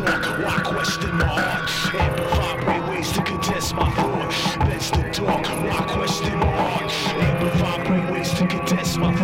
talk, why question my heart? Amplify brainwaves to contest my thought. That's the talk, why question my heart? Amplify brainwaves to contest my thought.